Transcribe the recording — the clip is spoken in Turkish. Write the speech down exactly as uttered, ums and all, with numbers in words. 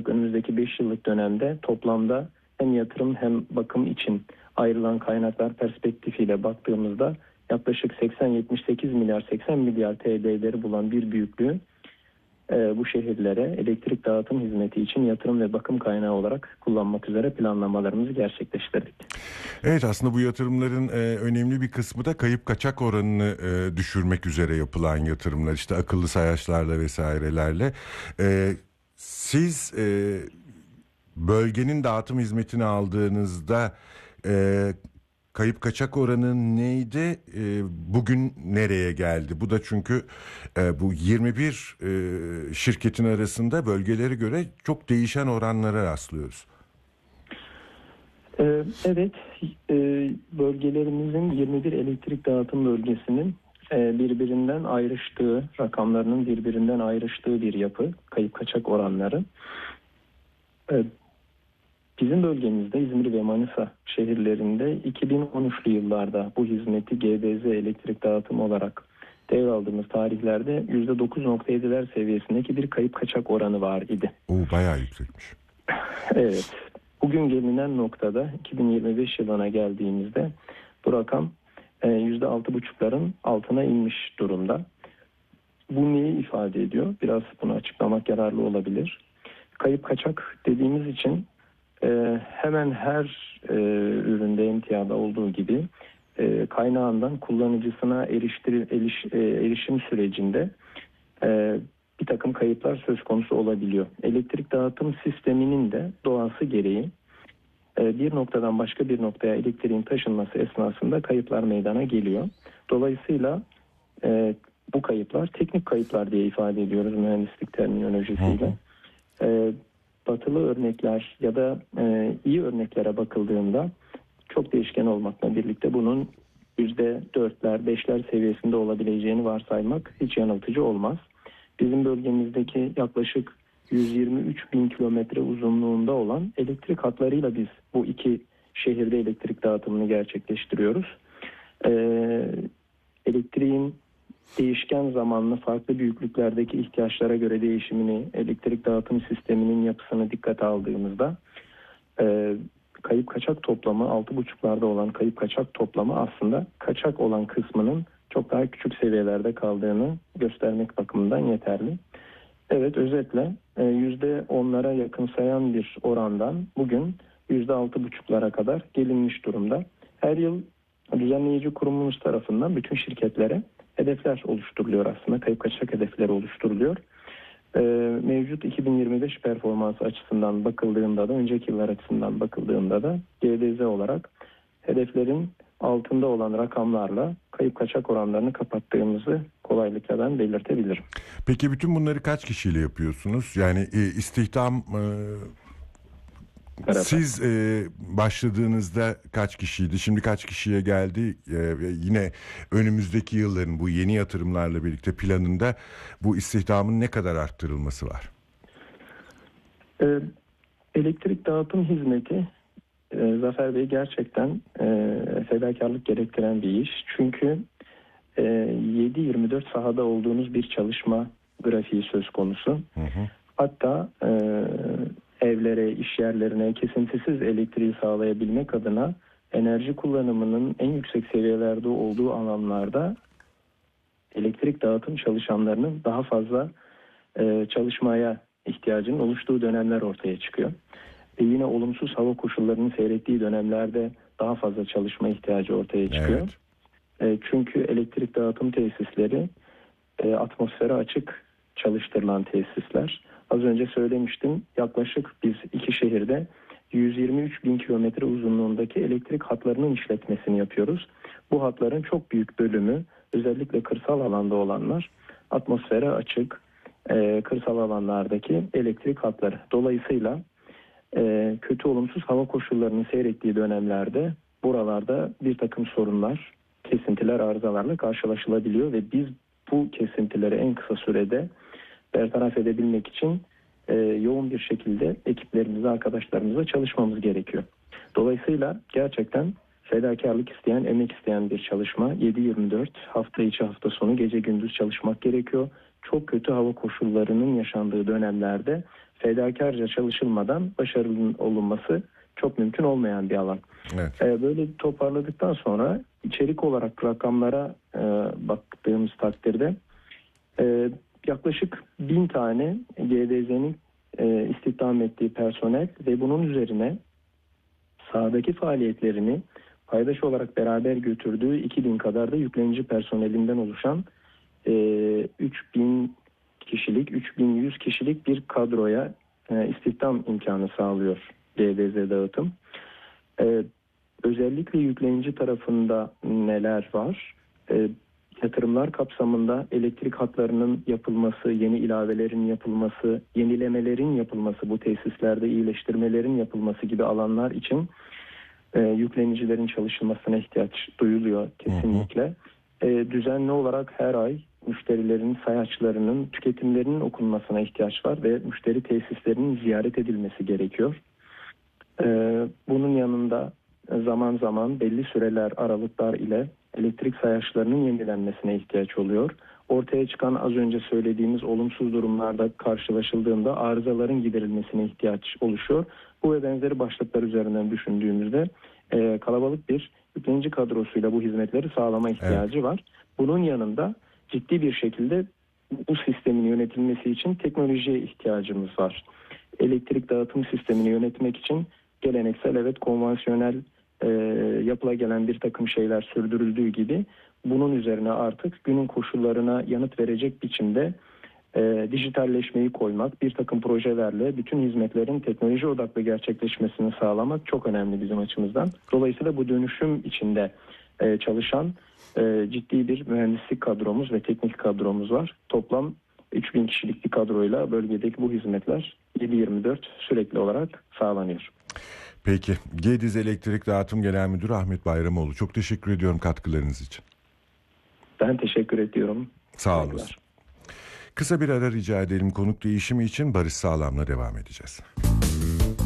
yıllık, önümüzdeki beş yıllık dönemde toplamda hem yatırım hem bakım için ayrılan kaynaklar perspektifiyle baktığımızda yaklaşık seksen yetmiş sekiz milyar seksen milyar T L'leri bulan bir büyüklüğü e, bu şehirlere elektrik dağıtım hizmeti için yatırım ve bakım kaynağı olarak kullanmak üzere planlamalarımızı gerçekleştirdik. Evet, aslında bu yatırımların e, önemli bir kısmı da kayıp kaçak oranını e, düşürmek üzere yapılan yatırımlar, işte akıllı sayaçlarla vesairelerle. E, siz e, bölgenin dağıtım hizmetini aldığınızda e, kayıp kaçak oranı neydi? E, bugün nereye geldi? Bu da çünkü e, bu yirmi bir e, şirketin arasında bölgelere göre çok değişen oranlara rastlıyoruz. Ee, evet, e, bölgelerimizin yirmi bir elektrik dağıtım bölgesinin e, birbirinden ayrıştığı, rakamlarının birbirinden ayrıştığı bir yapı, kayıp kaçak oranları. E, Bizim bölgemizde İzmir ve Manisa şehirlerinde iki bin on üçlü yıllarda bu hizmeti G D Z elektrik dağıtımı olarak devraldığımız tarihlerde yüzde dokuz nokta yediler seviyesindeki bir kayıp kaçak oranı var idi. Oo, bayağı yüksekmiş. Evet. Bugün gelinen noktada iki bin yirmi beş yılına geldiğimizde bu rakam yüzde altı buçukların altına inmiş durumda. Bu neyi ifade ediyor? Biraz bunu açıklamak yararlı olabilir. Kayıp kaçak dediğimiz için e, hemen her e, üründe emtiyada olduğu gibi e, kaynağından kullanıcısına eriştir, eriş, e, erişim sürecinde e, bir takım kayıplar söz konusu olabiliyor. Elektrik dağıtım sisteminin de doğası gereği bir noktadan başka bir noktaya elektriğin taşınması esnasında kayıplar meydana geliyor. Dolayısıyla e, bu kayıplar teknik kayıplar diye ifade ediyoruz mühendislik terminolojisiyle. E, batılı örnekler ya da e, iyi örneklere bakıldığında çok değişken olmakla birlikte bunun yüzde dörtler, beşler seviyesinde olabileceğini varsaymak hiç yanıltıcı olmaz. Bizim bölgemizdeki yaklaşık yüz yirmi üç bin kilometre uzunluğunda olan elektrik hatlarıyla biz bu iki şehirde elektrik dağıtımını gerçekleştiriyoruz. Ee, elektriğin değişken zamanlı farklı büyüklüklerdeki ihtiyaçlara göre değişimini, elektrik dağıtım sisteminin yapısını dikkate aldığımızda e, kayıp kaçak toplamı altı buçuklarda olan kayıp kaçak toplamı aslında kaçak olan kısmının çok daha küçük seviyelerde kaldığını göstermek bakımından yeterli. Evet, özetle yüzde onlara yakınsayan bir orandan bugün yüzde altı buçuklara kadar gelinmiş durumda. Her yıl düzenleyici kurumumuz tarafından bütün şirketlere hedefler oluşturuluyor aslında. Kayıp kaçak hedefleri oluşturuluyor. Ee, mevcut iki bin yirmi beş performansı açısından bakıldığında da, önceki yıllar açısından bakıldığında da G D Z olarak hedeflerin altında olan rakamlarla kayıp kaçak oranlarını kapattığımızı kolaylıkla ben belirtebilirim. Peki bütün bunları kaç kişiyle yapıyorsunuz? Yani e, istihdam e, siz e, başladığınızda kaç kişiydi? Şimdi kaç kişiye geldi? E, yine önümüzdeki yılların bu yeni yatırımlarla birlikte planında bu istihdamın ne kadar arttırılması var? E, elektrik dağıtım hizmeti e, Zafer Bey gerçekten e, fedakarlık gerektiren bir iş. Çünkü e, yedi yirmi dört sahada olduğunuz bir çalışma grafiği söz konusu. Hı hı. Hatta e, evlere, iş yerlerine kesintisiz elektriği sağlayabilmek adına enerji kullanımının en yüksek seviyelerde olduğu alanlarda elektrik dağıtım çalışanlarının daha fazla e, çalışmaya ihtiyacının oluştuğu dönemler ortaya çıkıyor. Ve yine olumsuz hava koşullarının seyrettiği dönemlerde daha fazla çalışma ihtiyacı ortaya çıkıyor. Evet. E, çünkü elektrik dağıtım tesisleri e, atmosfere açık çalıştırılan tesisler. Az önce söylemiştim, yaklaşık biz iki şehirde yüz yirmi üç bin kilometre uzunluğundaki elektrik hatlarının işletmesini yapıyoruz. Bu hatların çok büyük bölümü, özellikle kırsal alanda olanlar, atmosfere açık e, kırsal alanlardaki elektrik hatları. Dolayısıyla e, kötü olumsuz hava koşullarının seyrettiği dönemlerde buralarda bir takım sorunlar, kesintiler, arızalarla karşılaşılabiliyor ve biz bu kesintileri en kısa sürede bertaraf edebilmek için e, yoğun bir şekilde ekiplerimize, arkadaşlarımıza çalışmamız gerekiyor. Dolayısıyla gerçekten fedakarlık isteyen, emek isteyen bir çalışma. yedi yirmi dört hafta içi hafta sonu gece gündüz çalışmak gerekiyor. çok kötü hava koşullarının yaşandığı dönemlerde fedakarca çalışılmadan başarılı olunması çok mümkün olmayan bir alan. Evet. Ee, böyle toparladıktan sonra içerik olarak rakamlara e, baktığımız takdirde e, yaklaşık bin tane G D Z'nin e, istihdam ettiği personel ve bunun üzerine sahadaki faaliyetlerini paydaş olarak beraber götürdüğü iki bin kadar da yüklenici personelinden oluşan e, üç bin kişilik, üç bin yüz kişilik bir kadroya e, istihdam imkanı sağlıyor G D Z dağıtım. E, özellikle yüklenici tarafında neler var? E, yatırımlar kapsamında elektrik hatlarının yapılması, yeni ilavelerin yapılması, yenilemelerin yapılması, bu tesislerde iyileştirmelerin yapılması gibi alanlar için e, yüklenicilerin çalışılmasına ihtiyaç duyuluyor kesinlikle. E, düzenli olarak her ay müşterilerin sayaçlarının, tüketimlerinin okunmasına ihtiyaç var ve müşteri tesislerinin ziyaret edilmesi gerekiyor. E, bunun yanında zaman zaman belli süreler, aralıklar ile elektrik sayaçlarının yenilenmesine ihtiyaç oluyor. Ortaya çıkan az önce söylediğimiz olumsuz durumlarda karşılaşıldığında arızaların giderilmesine ihtiyaç oluşuyor. Bu ve benzeri başlıklar üzerinden düşündüğümüzde e, kalabalık bir yüklenici kadrosuyla bu hizmetleri sağlama ihtiyacı evet. var. Bunun yanında ciddi bir şekilde bu sistemin yönetilmesi için teknolojiye ihtiyacımız var. Elektrik dağıtım sistemini yönetmek için geleneksel, evet konvansiyonel e, yapıla gelen bir takım şeyler sürdürüldüğü gibi bunun üzerine artık günün koşullarına yanıt verecek biçimde e, dijitalleşmeyi koymak, bir takım projelerle bütün hizmetlerin teknoloji odaklı gerçekleşmesini sağlamak çok önemli bizim açımızdan. Dolayısıyla bu dönüşüm içinde e, çalışan e, ciddi bir mühendislik kadromuz ve teknik kadromuz var. Toplam üç bin kişilik bir kadroyla bölgedeki bu hizmetler yedi yirmi dört sürekli olarak sağlanıyor. Peki. Gediz Elektrik Dağıtım Genel Müdürü Ahmet Bayramoğlu. Çok teşekkür ediyorum katkılarınız için. Ben teşekkür ediyorum. Sağ olun. Kısa bir ara rica edelim. Konuk değişimi için Barış Sağlam'la devam edeceğiz.